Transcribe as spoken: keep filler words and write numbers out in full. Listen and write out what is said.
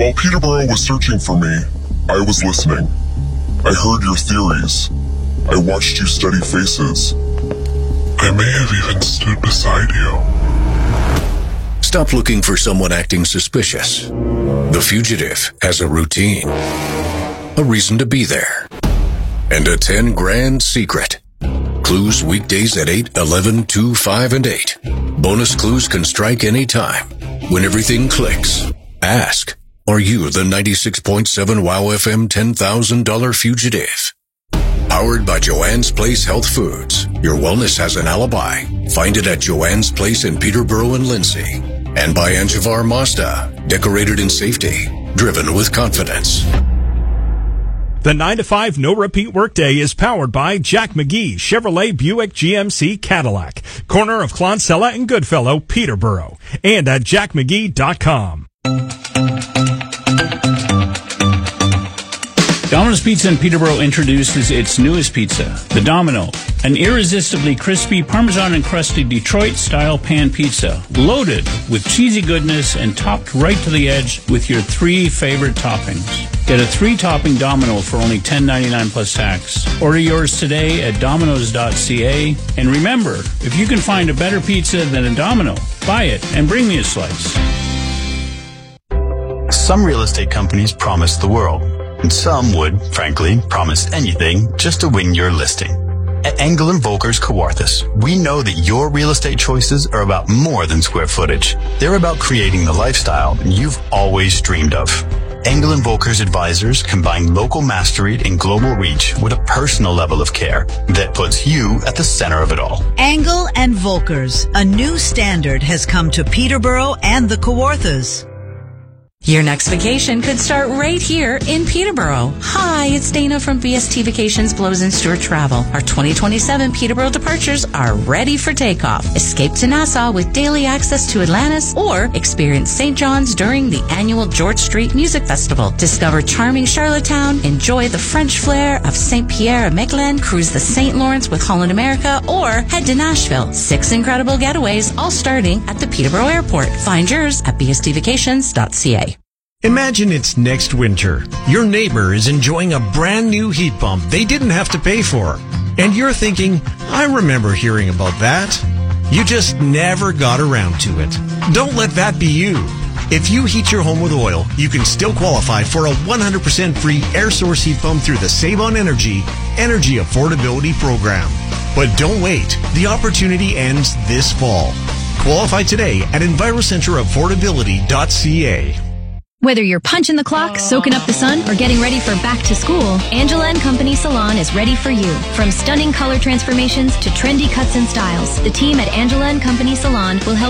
While Peterborough was searching for me, I was listening. I heard your theories. I watched you study faces. I may have even stood beside you. Stop looking for someone acting suspicious. The fugitive has a routine, a reason to be there, and a ten grand secret. Clues weekdays at eight, eleven, two, five, and eight. Bonus clues can strike any time. When everything clicks, ask, are you the ninety-six point seven WOW F M ten thousand dollars fugitive? Powered by Joanne's Place Health Foods. Your wellness has an alibi. Find it at Joanne's Place in Peterborough and Lindsay. And by Anjavar Mazda. Decorated in safety. Driven with confidence. The nine to five No Repeat Workday is powered by Jack McGee, Chevrolet Buick G M C Cadillac, corner of Clonsella and Goodfellow, Peterborough, and at jack mcgee dot com. Domino's Pizza in Peterborough introduces its newest pizza, the Domino, an irresistibly crispy Parmesan and crusty Detroit-style pan pizza, loaded with cheesy goodness and topped right to the edge with your three favorite toppings. Get a three-topping Domino for only ten ninety-nine plus tax. Order yours today at dominoes dot c a. And remember, if you can find a better pizza than a Domino, buy it and bring me a slice. Some real estate companies promise the world. And some would, frankly, promise anything just to win your listing. At Engel and Volkers Kawarthus, we know that your real estate choices are about more than square footage. They're about creating the lifestyle you've always dreamed of. Engel and Volkers advisors combine local mastery and global reach with a personal level of care that puts you at the center of it all. Engel and Volkers, a new standard has come to Peterborough and the Kawarthas. Your next vacation could start right here in Peterborough. Hi, it's Dana from B S T Vacations Blows and Stewart Travel. Our twenty twenty-seven Peterborough departures are ready for takeoff. Escape to Nassau with daily access to Atlantis or experience Saint John's during the annual George Street Music Festival. Discover charming Charlottetown, enjoy the French flair of Saint Pierre et Miquelon, cruise the Saint Lawrence with Holland America, or head to Nashville. Six incredible getaways, all starting at the Peterborough Airport. Find yours at b s t vacations dot c a. Imagine it's next winter. Your neighbor is enjoying a brand new heat pump they didn't have to pay for. And you're thinking, I remember hearing about that. You just never got around to it. Don't let that be you. If you heat your home with oil, you can still qualify for a one hundred percent free air source heat pump through the Save on Energy Energy Affordability Program. But don't wait. The opportunity ends this fall. Qualify today at envirocenter affordability dot c a. Whether you're punching the clock, soaking up the sun, or getting ready for back to school, Angela and Company Salon is ready for you. From stunning color transformations to trendy cuts and styles, the team at Angela and Company Salon will help